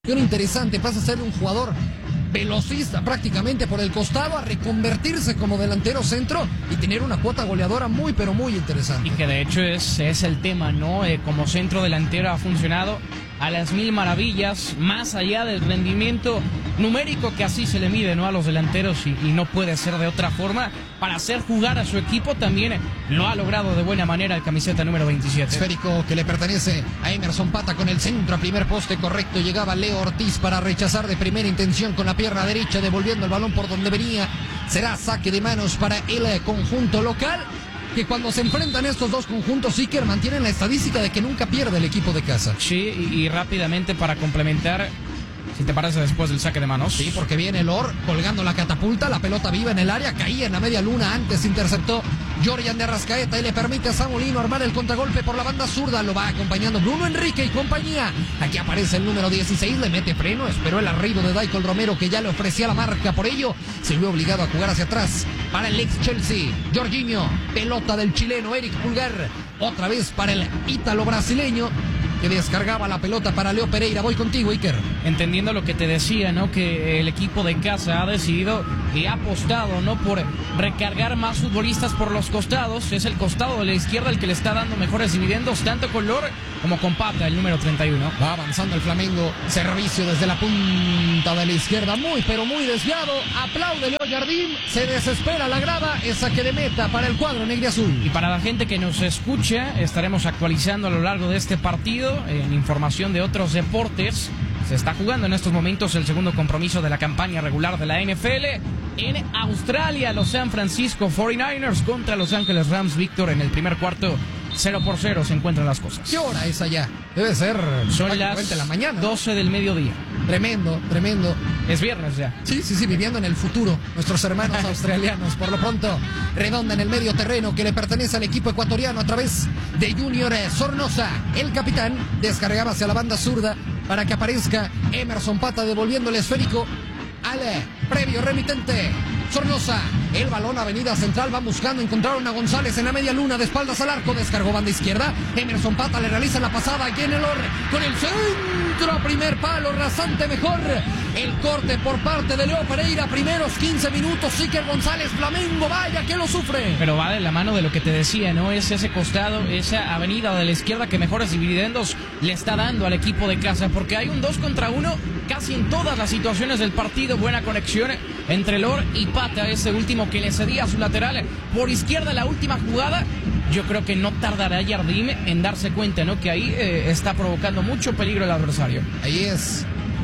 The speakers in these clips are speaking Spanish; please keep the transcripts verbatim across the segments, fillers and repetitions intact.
interesante, pasa a ser un jugador velocista prácticamente por el costado a reconvertirse como delantero centro y tener una cuota goleadora muy pero muy interesante. Y que de hecho es, es el tema, ¿no? Eh, como centro delantero ha funcionado a las mil maravillas, más allá del rendimiento numérico que así se le mide, ¿no? A los delanteros y, y no puede ser de otra forma. Para hacer jugar a su equipo también lo ha logrado de buena manera el camiseta número veintisiete. Esférico que le pertenece a Emerson Pata con el centro a primer poste correcto. Llegaba Leo Ortiz para rechazar de primera intención con la pierna derecha, devolviendo el balón por donde venía. Será saque de manos para el conjunto local, que cuando se enfrentan estos dos conjuntos, Iker, mantienen la estadística de que nunca pierde el equipo de casa. Sí, y, y rápidamente para complementar, si te parece, después del saque de manos. Sí, porque viene Lor colgando la catapulta, la pelota viva en el área, caía en la media luna, antes interceptó Jorjan de Arrascaeta y le permite a Samulino armar el contragolpe por la banda zurda. Lo va acompañando Bruno Enrique y compañía. Aquí aparece el número dieciséis, le mete freno, esperó el arribo de Daikol Romero, que ya le ofrecía la marca, por ello se vio obligado a jugar hacia atrás para el ex Chelsea. Jorginho, pelota del chileno Eric Pulgar, otra vez para el ítalo brasileño, que descargaba la pelota para Leo Pereira. Voy contigo, Iker. Entendiendo lo que te decía, ¿no? Que el equipo de casa ha decidido y ha apostado, ¿no? Por recargar más futbolistas por los costados. Es el costado de la izquierda el que le está dando mejores dividendos, tanto con Lor como con Pata, el número treinta y uno. Va avanzando el Flamengo. Servicio desde la punta de la izquierda. Muy, pero muy desviado. Aplaude Leo Jardín. Se desespera la grada. Es saque de meta para el cuadro negriazul. Y para la gente que nos escucha, estaremos actualizando a lo largo de este partido en información de otros deportes. Se está jugando en estos momentos el segundo compromiso de la campaña regular de la N F L en Australia. Los San Francisco cuarenta y nueve ers contra Los Ángeles Rams. Víctor, en el primer cuarto, cero por cero se encuentran las cosas. ¿Qué hora es allá? Debe ser Son las la mañana, doce del mediodía. Tremendo, tremendo. Es viernes ya. Sí, sí, sí, viviendo en el futuro. Nuestros hermanos australianos. Por lo pronto, redonda en el medio terreno que le pertenece al equipo ecuatoriano a través de Junior Sornosa. El capitán descargaba hacia la banda zurda para que aparezca Emerson Pata devolviendo el esférico al previo remitente. Sornosa, el balón avenida central, va buscando encontrar a González en la media luna, de espaldas al arco, descargó banda izquierda. Emerson Pata le realiza la pasada aquí en el or, con el centro, primer palo, rasante mejor. El corte por parte de Leo Pereira, primeros quince minutos, Iker González, Flamengo, vaya que lo sufre. Pero va de la mano de lo que te decía, ¿no? Es ese costado, esa avenida de la izquierda que mejores dividendos le está dando al equipo de casa, porque hay un dos contra uno casi en todas las situaciones del partido. Buena conexión entre Lor y Pata, ese último que le cedía a su lateral por izquierda la última jugada. Yo creo que no tardará Jardim en darse cuenta, ¿no? Que ahí eh, está provocando mucho peligro el adversario. Ahí es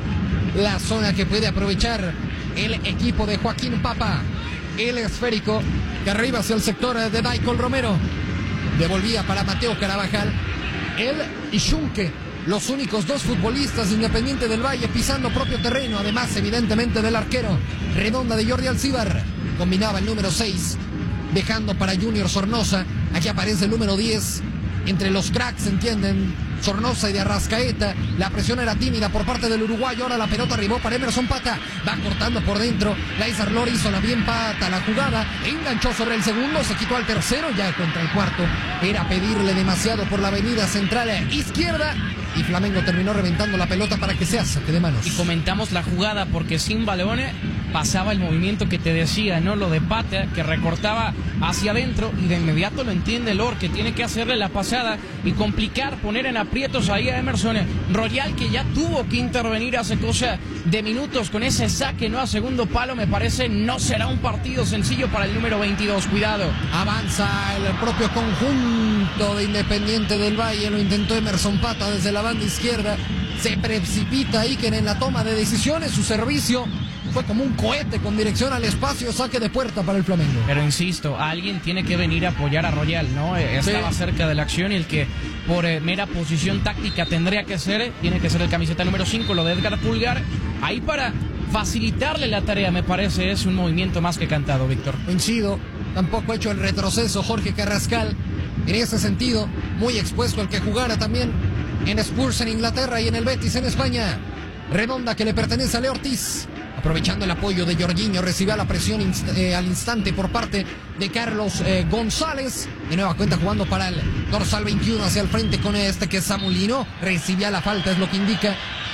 la zona que puede aprovechar el equipo de Joaquín Papa. El esférico que arriba hacia el sector de Daikol Romero. Devolvía para Mateo Carabajal. Él y Schunke, los únicos dos futbolistas de Independiente del Valle pisando propio terreno, además evidentemente del arquero. Redonda de Jordi Alcibar, combinaba el número seis, dejando para Junior Sornosa. Aquí aparece el número diez, entre los cracks, ¿entienden? Sornosa y de Arrascaeta. La presión era tímida por parte del uruguayo. Ahora la pelota arribó para Emerson Pata. Va cortando por dentro. Laizar Lor hizo la bien Pata la jugada. Enganchó sobre el segundo. Se quitó al tercero. Ya contra el cuarto. Era pedirle demasiado por la avenida central izquierda. Y Flamengo terminó reventando la pelota para que sea saque de manos. Y comentamos la jugada porque sin balón pasaba el movimiento que te decía, ¿no? Lo de Pata, que recortaba hacia adentro y de inmediato lo entiende Lor, que tiene que hacerle la pasada y complicar, poner en aprietos ahí a Emerson Royal, que ya tuvo que intervenir hace cosa de minutos con ese saque, ¿no? A segundo palo. Me parece no será un partido sencillo para el número veintidós. Cuidado. Avanza el propio conjunto de Independiente del Valle. Lo intentó Emerson Pata desde la banda izquierda. Se precipita Iker en la toma de decisiones. Su servicio fue como un cohete con dirección al espacio. Saque de puerta para el Flamengo. Pero insisto, alguien tiene que venir a apoyar a Royal, ¿no? Estaba sí cerca de la acción y el que por eh, mera posición táctica tendría que ser, tiene que ser el camiseta número cinco, lo de Edgar Pulgar. Ahí para facilitarle la tarea, me parece, es un movimiento más que cantado, Víctor. Coincido. Tampoco ha hecho el retroceso Jorge Carrascal. En ese sentido, muy expuesto al que jugara también en Spurs en Inglaterra y en el Betis en España. Redonda que le pertenece a Leo Ortiz. Aprovechando el apoyo de Jorginho, recibió la presión inst eh, al instante por parte de Carlos eh, González. De nueva cuenta jugando para el dorsal veintiuno hacia el frente con este que es Samulino. Recibía la falta, es lo que indica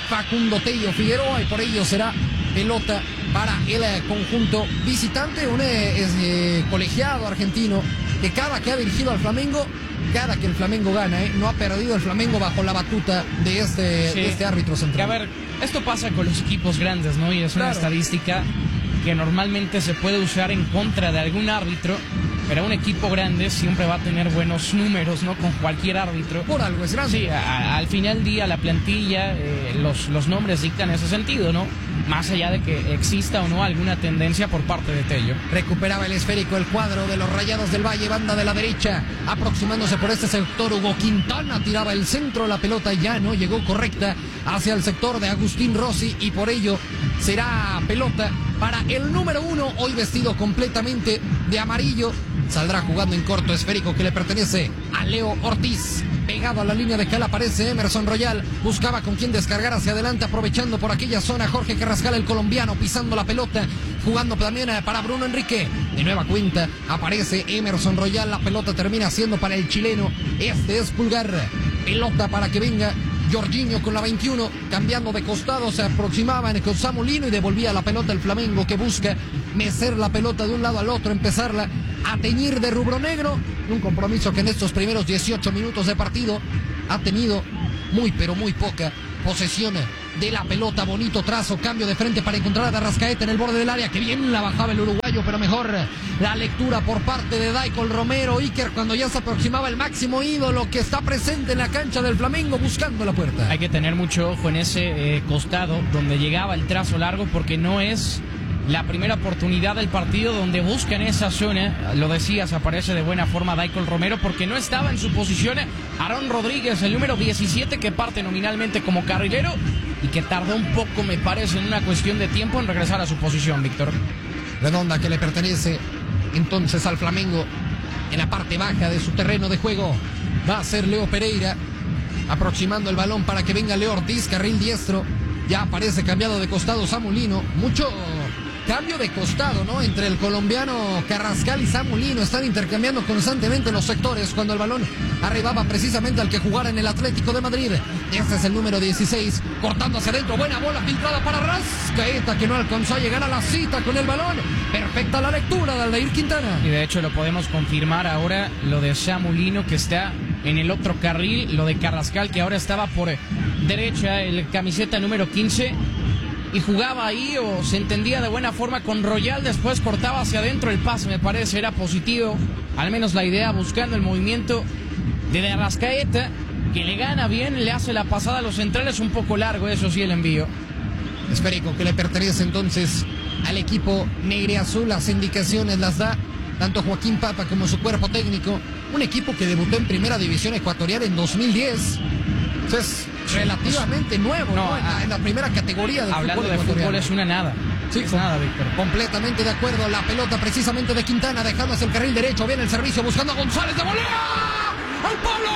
Facundo Tello Figueroa, y por ello será pelota para el eh, conjunto visitante, un eh, eh, colegiado argentino que cada que ha dirigido al Flamengo, cada que el Flamengo gana, eh, no ha perdido el Flamengo bajo la batuta de este, sí. de este árbitro central. Que a ver, esto pasa con los equipos grandes, ¿no? Y es una claro. estadística que normalmente se puede usar en contra de algún árbitro, pero un equipo grande siempre va a tener buenos números, ¿no? Con cualquier árbitro. Por algo es grande. Sí, a, a, al final del día la plantilla, eh, los, los nombres dictan ese sentido, ¿no? Más allá de que exista o no alguna tendencia por parte de Tello. Recuperaba el esférico el cuadro de los Rayados del Valle, banda de la derecha, aproximándose por este sector. Hugo Quintana tiraba el centro, la pelota ya no llegó correcta hacia el sector de Agustín Rossi, y por ello será pelota para el número uno, hoy vestido completamente de amarillo. Saldrá jugando en corto, esférico que le pertenece a Leo Ortiz. Pegado a la línea de cal aparece Emerson Royal. Buscaba con quién descargar hacia adelante, aprovechando por aquella zona Jorge Carrascal, el colombiano, pisando la pelota, jugando también para Bruno Enrique. De nueva cuenta aparece Emerson Royal. La pelota termina siendo para el chileno. Este es Pulgar. Pelota para que venga Jorginho con la veintiuno, cambiando de costado, se aproximaban con Samulino y devolvía la pelota el Flamengo, que busca mecer la pelota de un lado al otro, empezarla a teñir de rubro negro. Un compromiso que en estos primeros dieciocho minutos de partido ha tenido muy pero muy poca posesión de la pelota. Bonito trazo, cambio de frente para encontrar a Arrascaeta en el borde del área, que bien la bajaba el uruguayo, pero mejor la lectura por parte de Daicol Romero. Iker, cuando ya se aproximaba el máximo ídolo que está presente en la cancha del Flamengo, buscando la puerta. Hay que tener mucho ojo en ese eh, costado donde llegaba el trazo largo, porque no es la primera oportunidad del partido donde buscan esa zona. Lo decías, aparece de buena forma Daicol Romero, porque no estaba en su posición Aarón Rodríguez, el número diecisiete, que parte nominalmente como carrilero y que tardó un poco, me parece, en una cuestión de tiempo en regresar a su posición, Víctor. Redonda que le pertenece entonces al Flamengo en la parte baja de su terreno de juego. Va a ser Leo Pereira aproximando el balón para que venga Leo Ortiz, carril diestro. Ya aparece cambiado de costado Samulino. Mucho cambio de costado, ¿no? Entre el colombiano Carrascal y Samulino. Están intercambiando constantemente los sectores cuando el balón arribaba precisamente al que jugara en el Atlético de Madrid. Este es el número dieciséis, cortando hacia adentro. Buena bola filtrada para Arrascaeta, que no alcanzó a llegar a la cita con el balón. Perfecta la lectura de Aldair Quintana. Y de hecho lo podemos confirmar ahora, lo de Samulino, que está en el otro carril, lo de Carrascal, que ahora estaba por derecha, el camiseta número quince, y jugaba ahí, o se entendía de buena forma con Royal. Después cortaba hacia adentro el pase, me parece, era positivo, al menos la idea, buscando el movimiento de Arrascaeta, que le gana bien, le hace la pasada a los centrales, un poco largo, eso sí, el envío. Esférico que le pertenece entonces al equipo negriazul. Las indicaciones las da tanto Joaquín Papa como su cuerpo técnico. Un equipo que debutó en Primera División Ecuatorial en dos mil diez. Es relativamente nuevo, no, ¿no? En, la, en la primera categoría del hablando fútbol de ecuatoriano. fútbol es una nada. Sí, es nada, Víctor. Completamente de acuerdo. La pelota precisamente de Quintana, dejando hacia el carril derecho. Viene el servicio buscando a González de volea. ¡Al palo!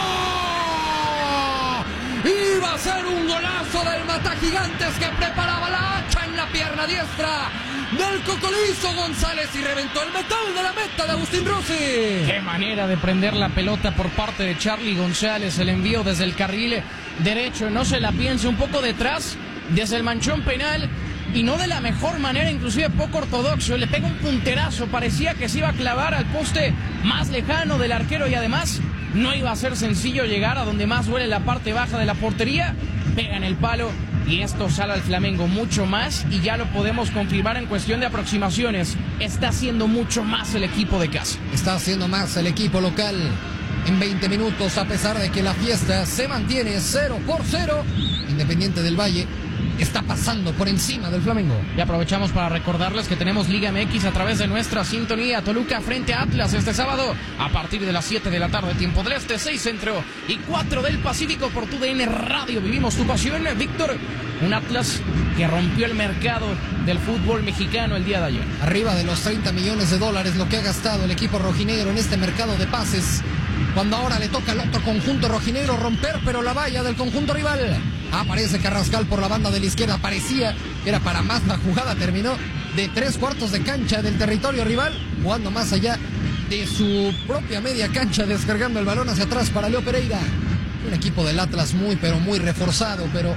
Iba a ser un golazo del Mata Gigantes, que preparaba la hacha en la pierna diestra del cocolizo González y reventó el metal de la meta de Agustín Rossi. Qué manera de prender la pelota por parte de Charly González. El envío desde el carril derecho, no se la piensa, un poco detrás, desde el manchón penal, y no de la mejor manera, inclusive poco ortodoxo. Le pega un punterazo, parecía que se iba a clavar al poste más lejano del arquero, y además no iba a ser sencillo llegar a donde más duele la parte baja de la portería. Pega en el palo, y esto sale al Flamengo mucho más, y ya lo podemos confirmar en cuestión de aproximaciones. Está haciendo mucho más el equipo de casa. Está haciendo más el equipo local en veinte minutos, a pesar de que la fiesta se mantiene cero por cero. Independiente del Valle está pasando por encima del Flamengo. Y aprovechamos para recordarles que tenemos Liga M X a través de nuestra sintonía. Toluca frente a Atlas este sábado a partir de las siete de la tarde, tiempo del Este, seis Centro y cuatro del Pacífico, por tu D N Radio. Vivimos tu pasión, Víctor. Un Atlas que rompió el mercado del fútbol mexicano el día de ayer. Arriba de los treinta millones de dólares lo que ha gastado el equipo rojinegro en este mercado de pases, cuando ahora le toca al otro conjunto rojinegro romper, pero la valla del conjunto rival. Aparece Carrascal por la banda de la izquierda. Parecía que era para más. La jugada terminó de tres cuartos de cancha del territorio rival, jugando más allá de su propia media cancha, descargando el balón hacia atrás para Leo Pereira. Un equipo del Atlas muy pero muy reforzado, pero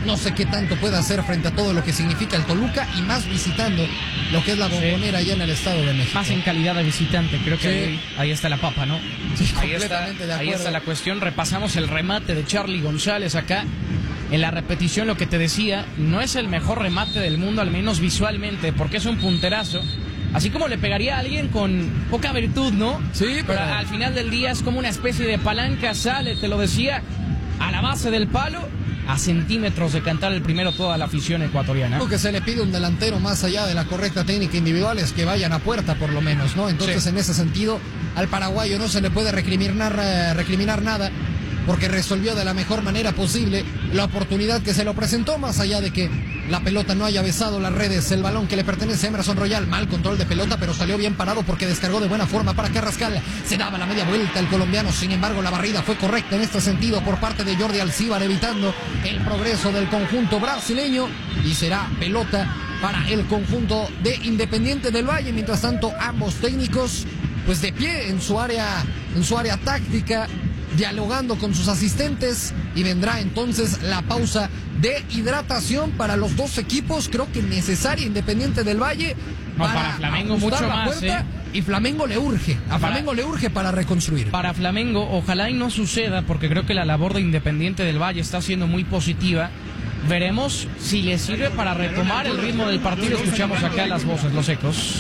No sé qué tanto puede hacer frente a todo lo que significa el Toluca y más visitando lo que es la Bombonera allá en el Estado de México. Más en calidad de visitante, creo que sí. ahí, ahí está la papa, ¿no? Sí, ahí, está, de ahí está la cuestión. Repasamos el remate de Charly González acá. En la repetición, lo que te decía, no es el mejor remate del mundo, al menos visualmente, porque es un punterazo. Así como le pegaría a alguien con poca virtud, ¿no? Sí, pero... pero al final del día es como una especie de palanca, sale, te lo decía, a la base del palo, a centímetros de cantar el primero toda la afición ecuatoriana. Lo que se le pide a un delantero más allá de la correcta técnica individual es que vayan a puerta por lo menos, ¿no? Entonces sí. En ese sentido al paraguayo no se le puede recriminar, eh, recriminar nada, porque resolvió de la mejor manera posible la oportunidad que se lo presentó, más allá de que la pelota no haya besado las redes, el balón que le pertenece a Emerson Royal, mal control de pelota, pero salió bien parado porque descargó de buena forma para Carrascal, se daba la media vuelta el colombiano, sin embargo la barrida fue correcta en este sentido por parte de Jordi Alcíbar, evitando el progreso del conjunto brasileño, y será pelota para el conjunto de Independiente del Valle. Mientras tanto, ambos técnicos pues de pie en su área, en su área táctica, dialogando con sus asistentes, y vendrá entonces la pausa de hidratación para los dos equipos, creo que necesaria. Independiente del Valle no, para, para Flamengo mucho más, puerta, ¿eh? Y Flamengo le urge, a para, Flamengo le urge para reconstruir. Para Flamengo, ojalá y no suceda, porque creo que la labor de Independiente del Valle está siendo muy positiva. Veremos si le sirve para retomar el ritmo del partido. Escuchamos acá las voces, los ecos.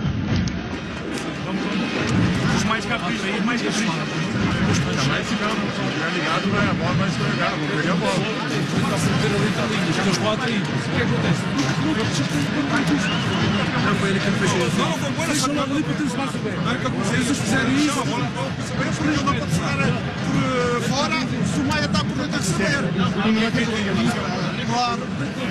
Mais capricho, mais capricho. Mas se não estiver ligado, vai a bola vai escorregar, vou pegar a bola. Está solteiro ali, tá lindo, os teus quatro aí. O que acontece? Não foi ele que fez isso. Não, foi boa essa bola ali para ter espaço bem. Se eles fizerem isso, a bola não dá para jogar por fora, se o Maia está por dentro de receber. Claro.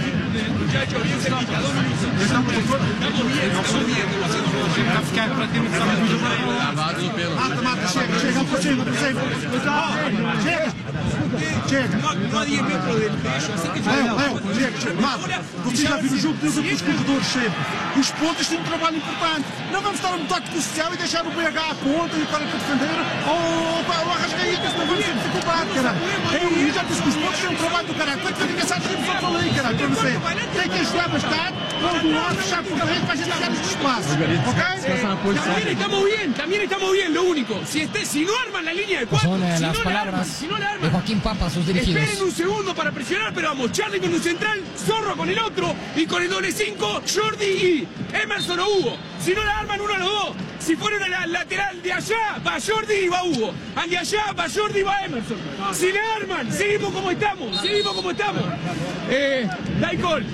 Vai ficar praticamente só Mata, mata, chega, chega, por cima, por cima. Chega, chega. Não há diâmetro dele, deixa. Assim que vai. Chega, chega, mata. Vocês já viram o jogo deles pelos corredores sempre. Os pontos têm um trabalho importante. Não vamos estar a botar com o social e deixar o B H à ponta e para defender. Ou o Arrascaíta, senão vamos ter dificuldade, caralho. E já disse que os pontos têm um trabalho do caralho. Tem que ter ninguém sabe que só falei, caralho, para você. Tem que ajudar bastante. Vamos do lado, fechar por dentro para a gente deixar este espaço. Ok? También estamos bien, también estamos bien, lo único. Si, este, si no arman la línea de cuatro, son eh, si las no palabras arman, si no la arman, de Joaquín Papa, sus dirigidos. Esperen un segundo para presionar, pero vamos, Charly con un central, Zorro con el otro, y con el doble cinco, Jordi y Emerson o Hugo. Si no la arman uno a los dos, si fueron a la lateral de allá, va Jordi y va Hugo. Al de allá, va Jordi y va Emerson. Si la arman, seguimos como estamos, seguimos como estamos. Eh, Daikol.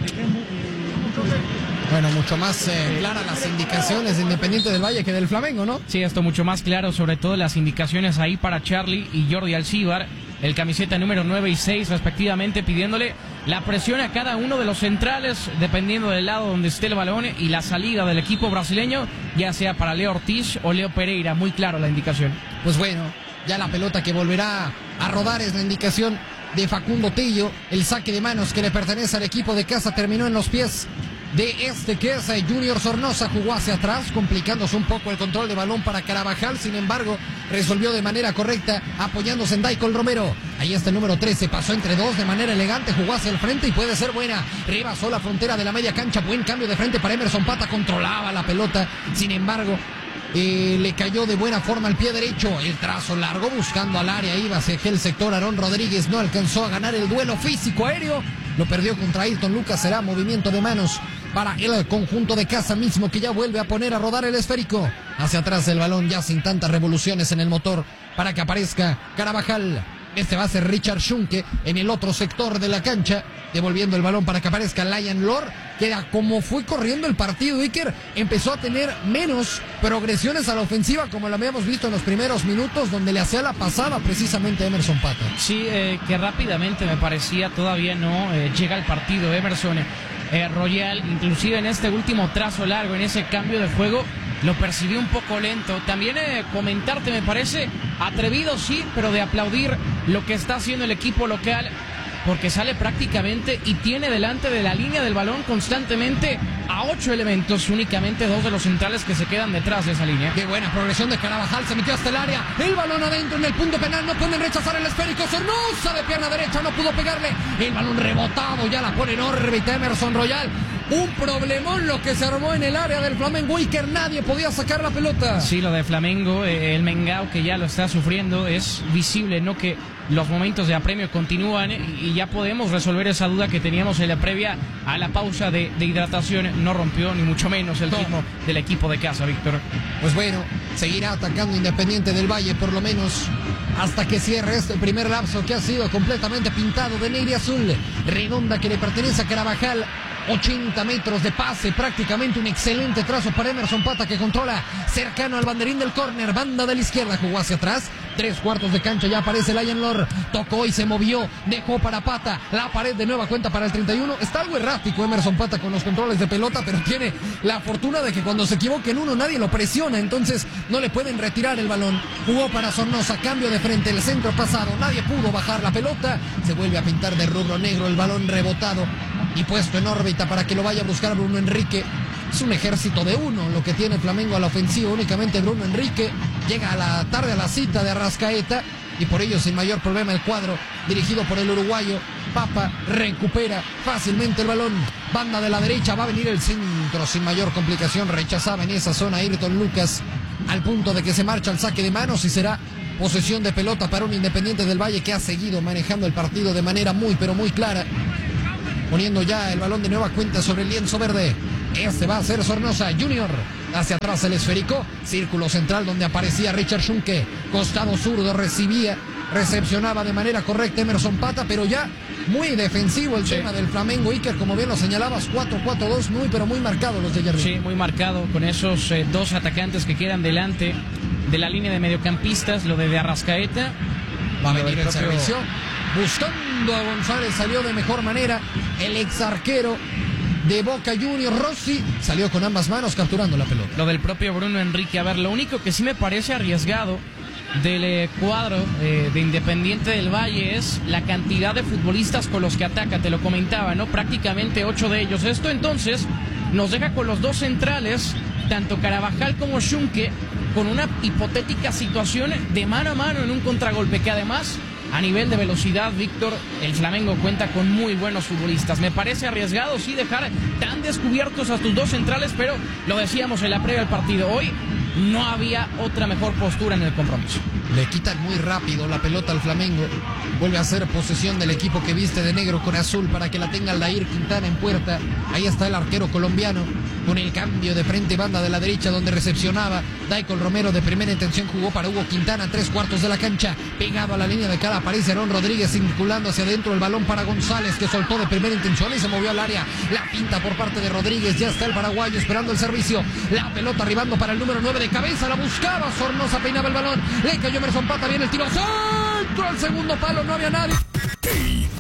Bueno, mucho más eh, claras las indicaciones de Independiente del Valle que del Flamengo, ¿no? Sí, esto mucho más claro, sobre todo las indicaciones ahí para Charly y Jordi Alcíbar, el camiseta número nueve y seis respectivamente, pidiéndole la presión a cada uno de los centrales, dependiendo del lado donde esté el balón y la salida del equipo brasileño, ya sea para Leo Ortiz o Leo Pereira, muy claro la indicación. Pues bueno, ya la pelota que volverá a rodar es la indicación de Facundo Tello, el saque de manos que le pertenece al equipo de casa terminó en los pies de este que es Junior Sornosa, jugó hacia atrás, complicándose un poco el control de balón para Carabajal, sin embargo, resolvió de manera correcta, apoyándose en Daikol Romero. Ahí está el número trece, pasó entre dos de manera elegante, jugó hacia el frente y puede ser buena. Rebasó la frontera de la media cancha, buen cambio de frente para Emerson Pata, controlaba la pelota, sin embargo, Eh, le cayó de buena forma al pie derecho, el trazo largo buscando al área, iba hacia el sector. Aarón Rodríguez no alcanzó a ganar el duelo físico aéreo, lo perdió contra Ayrton Lucas. Será movimiento de manos para el conjunto de casa mismo, que ya vuelve a poner a rodar el esférico hacia atrás el balón, ya sin tantas revoluciones en el motor, para que aparezca Carabajal. Este va a ser Richard Schunke en el otro sector de la cancha, devolviendo el balón para que aparezca Lion Lord, que como fue corriendo el partido, Iker empezó a tener menos progresiones a la ofensiva, como lo habíamos visto en los primeros minutos, donde le hacía la pasada precisamente a Emerson Pata. Sí, eh, que rápidamente me parecía, todavía no eh, llega el partido Emerson eh, Royal, inclusive en este último trazo largo, en ese cambio de juego, lo percibí un poco lento. También eh, comentarte, me parece atrevido, sí, pero de aplaudir lo que está haciendo el equipo local, porque sale prácticamente y tiene delante de la línea del balón constantemente a ocho elementos, únicamente dos de los centrales que se quedan detrás de esa línea. Qué buena progresión de Carabajal, se metió hasta el área, el balón adentro en el punto penal, no pueden rechazar el esférico, Sornosa de pierna derecha, no pudo pegarle, el balón rebotado, ya la pone en órbita Emerson Royal. Un problemón lo que se armó en el área del Flamengo, Iker, nadie podía sacar la pelota. Sí, lo de Flamengo, eh, el Mengao que ya lo está sufriendo, es visible, ¿no? Que los momentos de apremio continúan y ya podemos resolver esa duda que teníamos en la previa a la pausa de, de hidratación. No rompió ni mucho menos el ritmo del equipo de casa, Víctor. Pues bueno, seguirá atacando Independiente del Valle por lo menos hasta que cierre este primer lapso que ha sido completamente pintado de negro y azul. Redonda que le pertenece a Carabajal. ochenta metros de pase, prácticamente un excelente trazo para Emerson Pata, que controla cercano al banderín del córner, banda de la izquierda, jugó hacia atrás, tres cuartos de cancha, ya aparece Lion Lord, tocó y se movió, dejó para Pata, la pared de nueva cuenta para el treinta y uno, está algo errático Emerson Pata con los controles de pelota, pero tiene la fortuna de que cuando se equivoque en uno nadie lo presiona, entonces no le pueden retirar el balón, jugó para Sornosa, cambio de frente, el centro pasado, nadie pudo bajar la pelota, se vuelve a pintar de rubro negro, el balón rebotado y puesto en órbita para que lo vaya a buscar Bruno Enrique. Es un ejército de uno lo que tiene Flamengo a la ofensiva, únicamente Bruno Enrique llega a la tarde a la cita de Arrascaeta y por ello sin mayor problema el cuadro dirigido por el uruguayo Papa recupera fácilmente el balón, banda de la derecha, va a venir el centro sin mayor complicación, rechazaba en esa zona Ayrton Lucas al punto de que se marcha al saque de manos y será posesión de pelota para un Independiente del Valle que ha seguido manejando el partido de manera muy pero muy clara, poniendo ya el balón de nueva cuenta sobre el lienzo verde. Este va a ser Sornosa Junior. Hacia atrás el esférico. Círculo central donde aparecía Richard Schunke. Costado zurdo recibía, recepcionaba de manera correcta Emerson Pata, pero ya muy defensivo el sí. tema del Flamengo, Iker, como bien lo señalabas, cuatro cuatro dos, muy pero muy marcado los de Jardín. Sí, muy marcado con esos eh, dos atacantes que quedan delante de la línea de mediocampistas, lo de, de Arrascaeta. Va a venir el propio... servicio. Buscando a González, salió de mejor manera el ex arquero de Boca Juniors, Rossi, salió con ambas manos capturando la pelota. Lo del propio Bruno Enrique, a ver, lo único que sí me parece arriesgado del eh, cuadro eh, de Independiente del Valle es la cantidad de futbolistas con los que ataca, te lo comentaba, ¿no? Prácticamente ocho de ellos. Esto entonces nos deja con los dos centrales, tanto Carabajal como Schunke, con una hipotética situación de mano a mano en un contragolpe que además... A nivel de velocidad, Víctor, el Flamengo cuenta con muy buenos futbolistas. Me parece arriesgado, sí, dejar tan descubiertos a tus dos centrales, pero lo decíamos en la previa del partido. Hoy no había otra mejor postura en el compromiso. Le quitan muy rápido la pelota al Flamengo. Vuelve a ser posesión del equipo que viste de negro con azul para que la tenga Aldair Quintana en puerta. Ahí está el arquero colombiano con el cambio de frente, banda de la derecha donde recepcionaba Daicol Romero de primera intención, jugó para Hugo Quintana, tres cuartos de la cancha, pegado a la línea de cara, aparece Aaron Rodríguez circulando hacia adentro, el balón para González que soltó de primera intención y se movió al área, la pinta por parte de Rodríguez, ya está el paraguayo esperando el servicio, la pelota arribando para el número nueve de cabeza, la buscaba, Sornosa peinaba el balón, le cayó Emerson Pata, viene el tiro, centro al segundo palo, no había nadie. A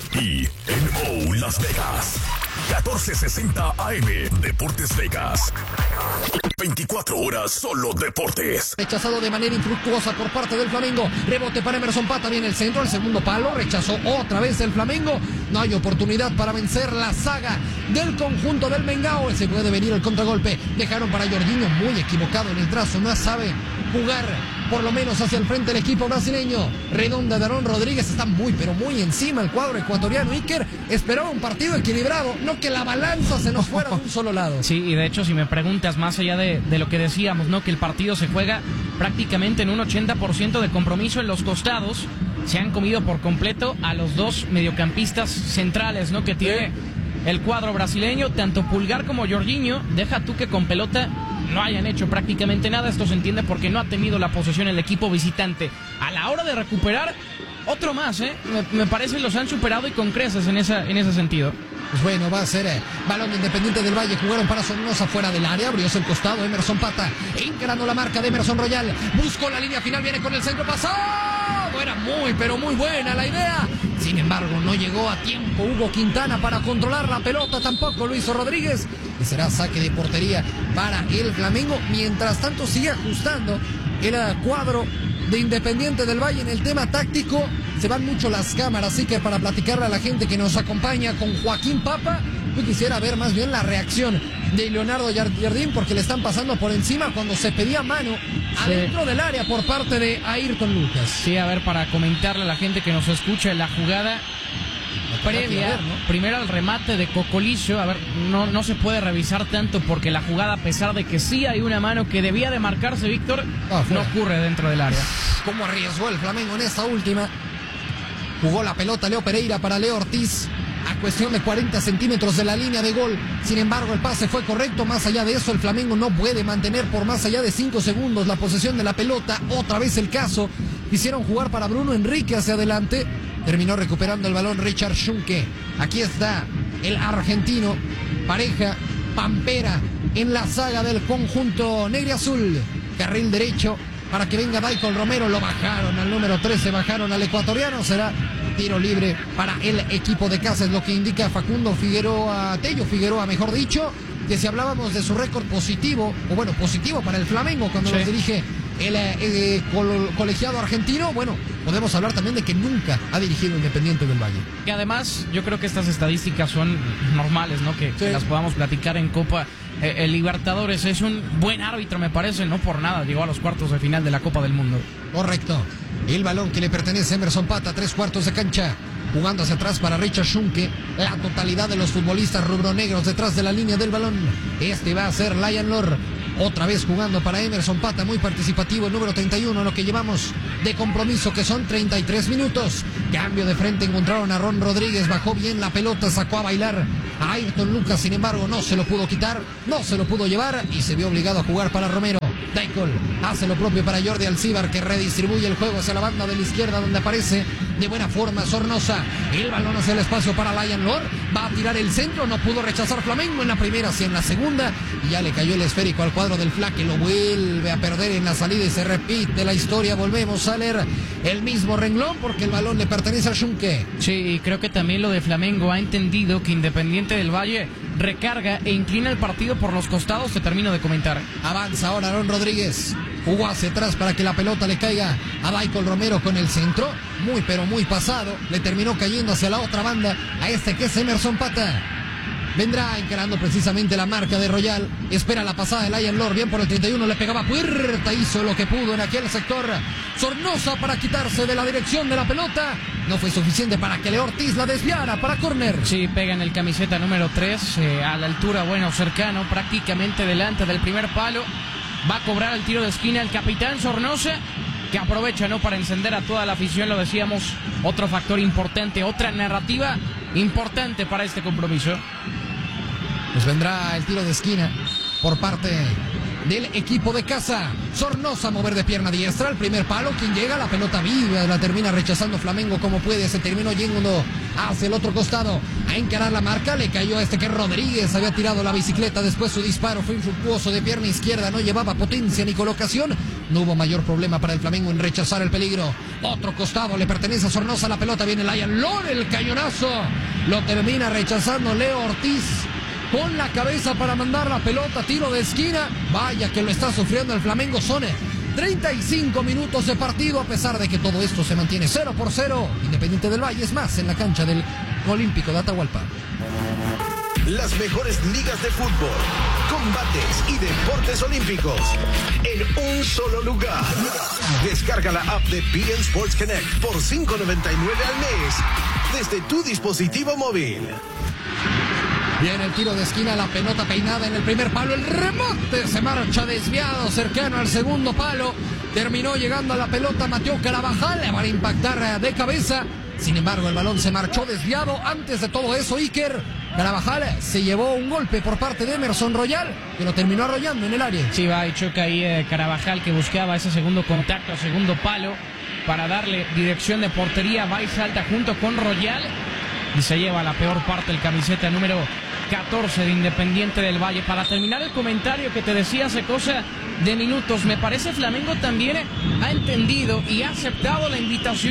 E N O Las Vegas, catorce sesenta A M, Deportes Vegas. veinticuatro horas solo deportes. Rechazado de manera infructuosa por parte del Flamengo. Rebote para Emerson Pata, viene el centro, al segundo palo, rechazó otra vez el Flamengo. No hay oportunidad para vencer la saga del conjunto del Mengao. Se puede venir el contragolpe. Dejaron para Jorginho, muy equivocado en el trazo, no sabe jugar por lo menos hacia el frente del equipo brasileño. Redonda de Aaron Rodríguez, está muy pero muy encima el cuadro ecuatoriano. Iker esperaba un partido equilibrado, no que la balanza se nos fuera de un solo lado. Sí, y de hecho si me preguntas, más allá de, de lo que decíamos, ¿no? Que el partido se juega prácticamente en un ochenta por ciento de compromiso en los costados, se han comido por completo a los dos mediocampistas centrales, ¿no? Que tiene el cuadro brasileño, tanto Pulgar como Jorginho. Deja tú que con pelota no hayan hecho prácticamente nada. Esto se entiende porque no ha tenido la posesión el equipo visitante. A la hora de recuperar, otro más, ¿eh? Me, me parece los han superado y con creces en, esa, en ese sentido. Pues bueno, va a ser eh, balón de Independiente del Valle. Jugaron para Sornosa fuera del área. Abrióse el costado. Emerson Pata encarando la marca de Emerson Royal. Buscó la línea final. Viene con el centro pasado. Era muy, pero muy buena la idea. Sin embargo, no llegó a tiempo Hugo Quintana para controlar la pelota. Tampoco lo hizo Rodríguez. Y será saque de portería para el Flamengo. Mientras tanto, sigue ajustando el cuadro de Independiente del Valle en el tema táctico. Se van mucho las cámaras, así que para platicarle a la gente que nos acompaña con Joaquín Papa, yo quisiera ver más bien la reacción de Leonardo Jardim, porque le están pasando por encima cuando se pedía mano adentro sí. del área por parte de Ayrton Lucas. Sí, a ver, para comentarle a la gente que nos escucha la jugada previa, ver, ¿no? Primero al remate de Cocolizo, a ver, no, no se puede revisar tanto porque la jugada, a pesar de que sí hay una mano que debía de marcarse, Víctor, ah, no ocurre dentro del área. ¿Cómo arriesgó el Flamengo en esta última? Jugó la pelota Leo Pereira para Leo Ortiz a cuestión de cuarenta centímetros de la línea de gol. Sin embargo, el pase fue correcto. Más allá de eso, el Flamengo no puede mantener por más allá de cinco segundos la posesión de la pelota. Otra vez el caso. Quisieron jugar para Bruno Enrique hacia adelante. Terminó recuperando el balón Richard Schunke. Aquí está el argentino. Pareja Pampera en la saga del conjunto negriazul. Carril derecho para que venga Daikol Romero. Lo bajaron al número trece, bajaron al ecuatoriano. Será tiro libre para el equipo de casa, es lo que indica Facundo Figueroa, Tello Figueroa, mejor dicho, que si hablábamos de su récord positivo, o bueno, positivo para el Flamengo cuando sí. nos dirige el eh, col colegiado argentino, bueno, podemos hablar también de que nunca ha dirigido Independiente del Valle. Y además, yo creo que estas estadísticas son normales, ¿no? Que, sí. que las podamos platicar en Copa. Eh, el Libertadores es un buen árbitro, me parece, no por nada llegó a los cuartos de final de la Copa del Mundo. Correcto. El balón que le pertenece a Emerson Pata, tres cuartos de cancha, jugando hacia atrás para Richard Schunke. La totalidad de los futbolistas rubronegros detrás de la línea del balón. Este va a ser Lion Lor. Otra vez jugando para Emerson Pata, muy participativo, el número treinta y uno, lo que llevamos de compromiso, que son treinta y tres minutos. Cambio de frente, encontraron a Ron Rodríguez, bajó bien la pelota, sacó a bailar a Ayrton Lucas, sin embargo no se lo pudo quitar, no se lo pudo llevar y se vio obligado a jugar para Romero. Daikol hace lo propio para Jordi Alcibar, que redistribuye el juego hacia la banda de la izquierda, donde aparece de buena forma Sornosa. El balón hacia el espacio para Lion Lor, va a tirar el centro, no pudo rechazar Flamengo en la primera, sí en la segunda, y ya le cayó el esférico al cuadro del Fla, que lo vuelve a perder en la salida y se repite la historia. Volvemos a leer el mismo renglón porque el balón le pertenece a Schunke. Sí, creo que también lo de Flamengo ha entendido que Independiente del Valle recarga e inclina el partido por los costados. Te termino de comentar. Avanza ahora Aaron Rodríguez, jugó hacia atrás para que la pelota le caiga a Daikol Romero con el centro, muy pero muy pasado, le terminó cayendo hacia la otra banda a este que es Emerson Pata. Vendrá encarando precisamente la marca de Royal. Espera la pasada de Lion Lor. Bien por el treinta y uno. Le pegaba puerta. Hizo lo que pudo en aquel sector. Sornosa para quitarse de la dirección de la pelota. No fue suficiente para que Leo Ortiz la desviara para córner. Sí, pega en el camiseta número tres. Eh, a la altura, bueno, cercano. Prácticamente delante del primer palo. Va a cobrar el tiro de esquina el capitán Sornosa, que aprovecha, ¿no?, para encender a toda la afición. Lo decíamos, otro factor importante. Otra narrativa importante para este compromiso. Pues vendrá el tiro de esquina por parte del equipo de casa. Sornosa a mover de pierna diestra, el primer palo, quien llega, la pelota viva, la termina rechazando Flamengo como puede, se terminó yendo hacia el otro costado a encarar la marca, le cayó a este que Rodríguez, había tirado la bicicleta, después su disparo fue infructuoso de pierna izquierda, no llevaba potencia ni colocación, no hubo mayor problema para el Flamengo en rechazar el peligro. Otro costado le pertenece a Sornosa, la pelota viene Lion Lor, el cañonazo, lo termina rechazando Leo Ortiz con la cabeza para mandar la pelota, tiro de esquina. Vaya que lo está sufriendo el Flamengo. Son treinta y cinco minutos de partido, a pesar de que todo esto se mantiene cero por cero. Independiente del Valle es más en la cancha del Olímpico de Atahualpa. Las mejores ligas de fútbol, combates y deportes olímpicos en un solo lugar. Descarga la app de B N Sports Connect por cinco noventa y nueve al mes desde tu dispositivo móvil. Viene el tiro de esquina, la pelota peinada en el primer palo, el remate se marcha desviado, cercano al segundo palo, terminó llegando a la pelota Mateo Carabajal, le van a impactar de cabeza, sin embargo el balón se marchó desviado. Antes de todo eso, Iker Carabajal se llevó un golpe por parte de Emerson Royal, que lo terminó arrollando en el área. Sí, va y choca ahí eh, Carabajal, que buscaba ese segundo contacto, segundo palo, para darle dirección de portería, va y salta junto con Royal, y se lleva la peor parte el camiseta número catorce de Independiente del Valle. Para terminar el comentario que te decía hace cosa de minutos, me parece Flamengo también ha entendido y ha aceptado la invitación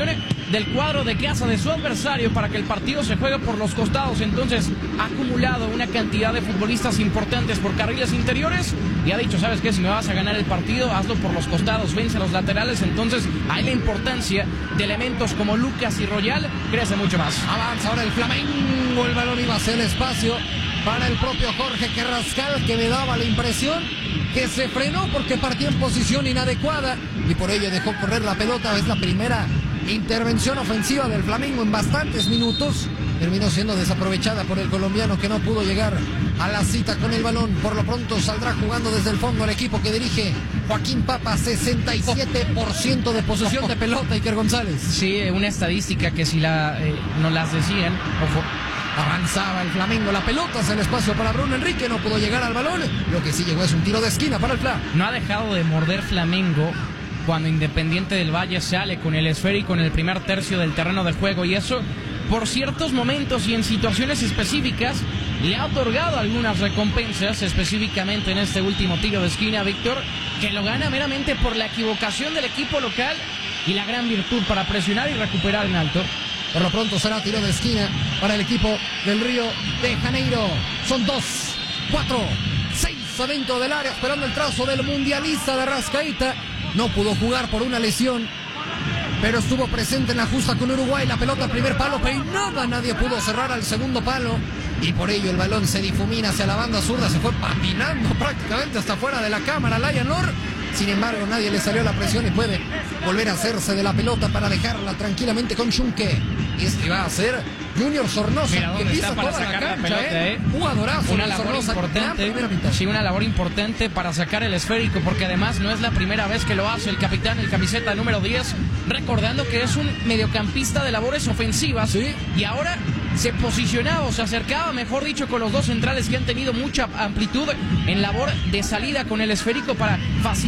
del cuadro de casa de su adversario para que el partido se juegue por los costados. Entonces ha acumulado una cantidad de futbolistas importantes por carriles interiores y ha dicho, ¿sabes qué? Si me vas a ganar el partido, hazlo por los costados, vence a los laterales. Entonces ahí la importancia de elementos como Lucas y Royal crece mucho más. Avanza ahora el Flamengo, el balón iba hacia el espacio para el propio Jorge Carrascal, que me daba la impresión que se frenó porque partía en posición inadecuada y por ello dejó correr la pelota. Es la primera intervención ofensiva del Flamengo en bastantes minutos. Terminó siendo desaprovechada por el colombiano, que no pudo llegar a la cita con el balón. Por lo pronto saldrá jugando desde el fondo el equipo que dirige Joaquín Papa. Sesenta y siete por ciento de posesión de pelota, Iker González. Sí, una estadística que si la eh, nos las decían, ojo. Avanzaba el Flamengo, la pelota hacia el espacio para Bruno Enrique, no pudo llegar al balón. Lo que sí llegó es un tiro de esquina para el Fla. No ha dejado de morder Flamengo cuando Independiente del Valle sale con el esférico en el primer tercio del terreno de juego, y eso por ciertos momentos y en situaciones específicas le ha otorgado algunas recompensas, específicamente en este último tiro de esquina, Víctor, que lo gana meramente por la equivocación del equipo local y la gran virtud para presionar y recuperar en alto. Por lo pronto será tiro de esquina para el equipo del Río de Janeiro. Son dos, cuatro, seis adentro del área, esperando el trazo del mundialista de Arrascaeta. No pudo jugar por una lesión, pero estuvo presente en la justa con Uruguay. La pelota al primer palo, peinada, nadie pudo cerrar al segundo palo y por ello el balón se difumina hacia la banda zurda. Se fue patinando prácticamente hasta fuera de la cámara Lion Lor. Sin embargo, nadie le salió la presión y puede volver a hacerse de la pelota para dejarla tranquilamente con Chunque. Y es que va a ser Junior Sornosa, Mira, que pisa para toda sacar la cancha, la pelota, ¿eh? ¿eh? Jugadorazo. Una labor Sornosa, importante, sí, una labor importante para sacar el esférico, porque además no es la primera vez que lo hace el capitán, el camiseta número diez, recordando que es un mediocampista de labores ofensivas, ¿sí? Y ahora se posicionaba o se acercaba, mejor dicho, con los dos centrales que han tenido mucha amplitud en labor de salida con el esférico para facilitar